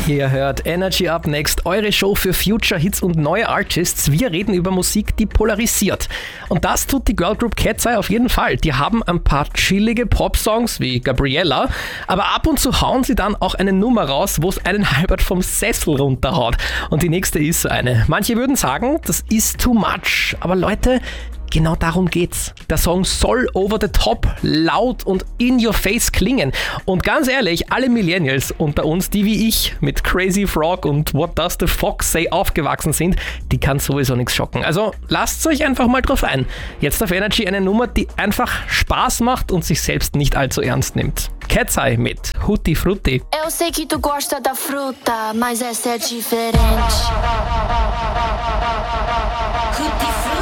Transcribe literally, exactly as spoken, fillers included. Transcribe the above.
Ihr hört Energy Up Next, eure Show für Future Hits und neue Artists. Wir reden über Musik, die polarisiert. Und das tut die Girlgroup Cat's Eye auf jeden Fall. Die haben ein paar chillige Pop-Songs wie Gabriella, aber ab und zu hauen sie dann auch eine Nummer raus, wo es einen halbert vom Sessel runterhaut. Und die nächste ist so eine. Manche würden sagen, das ist too much. Aber Leute, genau darum geht's. Der Song soll over the top, laut und in your face klingen. Und ganz ehrlich, alle Millennials unter uns, die wie ich mit Crazy Frog und What Does the Fox Say aufgewachsen sind, die kann sowieso nichts schocken. Also lasst euch einfach mal drauf ein. Jetzt auf Energy eine Nummer, die einfach Spaß macht und sich selbst nicht allzu ernst nimmt. Cat's Eye mit Hutti Frutti. Eu sei que tu gosta da fruta, mas essa é diferente. Hutti Frutti.